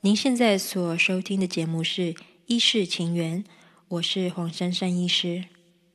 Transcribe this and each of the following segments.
您现在所收听的节目是《医事情缘》，我是黄珊珊医师。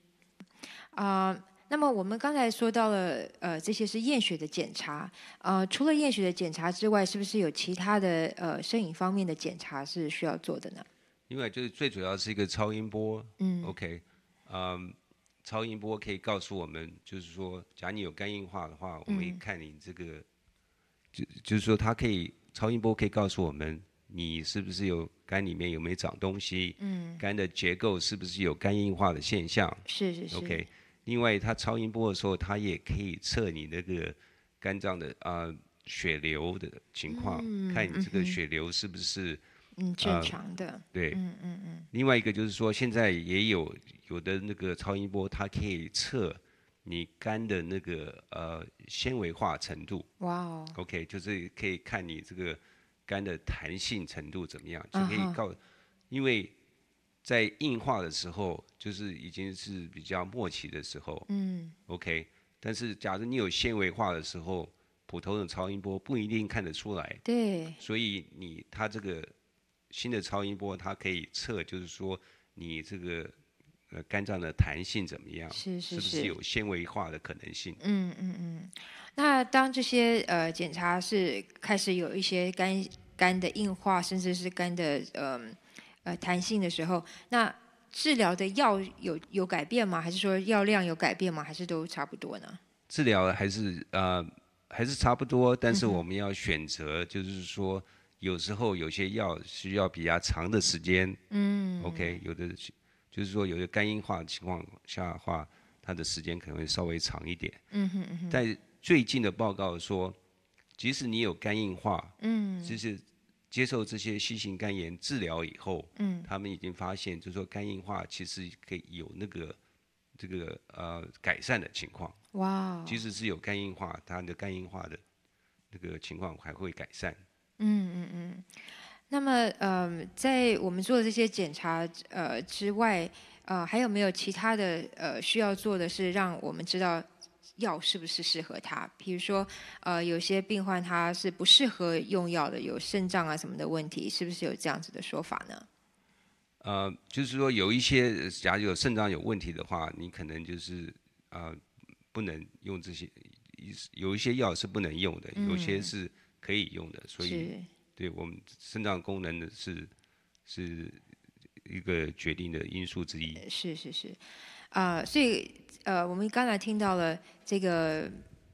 那么我们刚才说到了，这些是验血的检查。除了验血的检查之外，是不是有其他的摄影方面的检查是需要做的呢？ 另外就是最主要是一个超音波，OK，超音波可以告诉我们，就是说，假如你有肝硬化的话，我们也看你这个，就是说，它可以超音波可以告诉我们，你是不是有肝里面有没有长东西，肝的结构是不是有肝硬化的现象是 ，OK。另外，它超音波的时候，它也可以测你那个肝脏的血流的情况，看你这个血流是不是正常的。 对。另外一个就是说，现在也有的那个超音波，它可以测你肝的那个纤维化程度。 哇哦。 OK，就是可以看你这个肝的弹性程度怎么样，就可以因为在硬化的时候，就是已经是比较末期的时候，OK。但是假如你有纤维化的时候，普通的超音波不一定看得出来。 对。 所以它这个新的超音波，它可以测，就是说你这个肝脏的弹性怎么样， 是不是有纤维化的可能性？ 那当这些检查是开始有一些肝的硬化，甚至是肝的弹性的时候，那治疗的药有改变吗？还是说药量有改变吗？还是都差不多呢？ 治疗还是差不多，但是我们要选择，就是说有时候有些药需要比较长的时间，OK，有的就是说有的肝硬化的情况下的话，它的时间可能会稍微长一点。在最近的报告说，即使你有肝硬化，就是接受这些新型肝炎治疗以后，他们已经发现，就是说肝硬化其实可以有那个这个改善的情况。 哇哦。 即使是有肝硬化，它的肝硬化的那个情况还会改善。 那么在我们做的这些检查之外，还有没有其他的需要做的是让我们知道药是不是适合他？比如说有些病患他是不适合用药的，有肾脏啊什么的问题，是不是有这样子的说法呢？ 就是说有一些，假如有肾脏有问题的话，你可能就是不能用这些，有一些药是不能用的，有些是可以用的，所以对我们肾脏功能的是一个决定的因素之一。 是，所以我们刚才听到了这个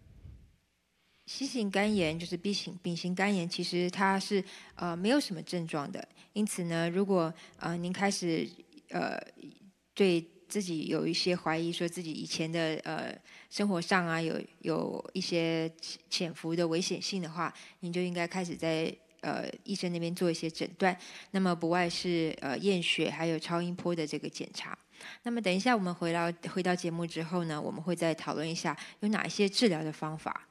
C 型肝炎，就是 丙型肝炎，其实它是没有什么症状的。因此呢，如果您开始对自己有一些怀疑，说自己以前的生活上啊有一些潜伏的危险性的话，您就应该开始在医生那边做一些诊断。那么不外是验血还有超音波的这个检查。那么等一下我们回到节目之后呢，我们会再讨论一下有哪一些治疗的方法。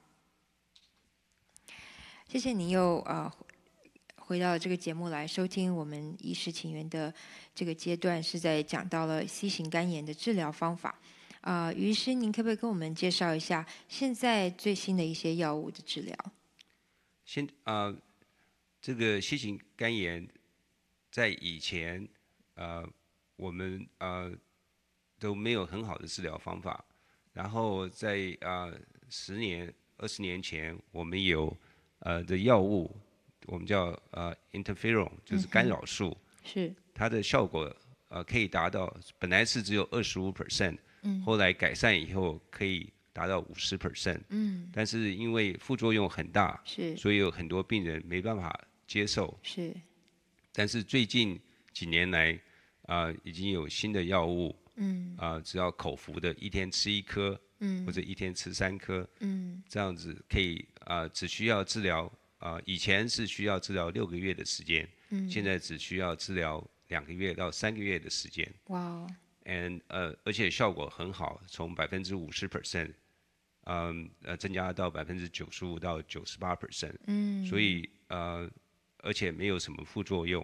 谢谢您又回到这个节目来收听我们医师情缘的这个阶段，是在讲到了 C 型肝炎的治疗方法。于医师，您可不可以跟我们介绍一下现在最新的一些药物的治疗？ 这个 C 型肝炎在以前我们都没有很好的治疗方法，然后在10年、20年前，我们有的药物，我们叫interferon，就是干扰素， 是。 它的效果可以达到，本来是只有25%，后来改善以后可以达到50%，但是因为副作用很大， 是。 所以有很多病人没办法接受。 是。 但是最近几年来，已经有新的药物，只要口服的，一天吃1颗，或者一天吃3颗，这样子可以只需要治疗以前是需要治疗6个月的时间，现在只需要治疗2个月到3个月的时间。 哇哦。 而且效果很好，从50%，增加到95%到98%，所以而且没有什么副作用，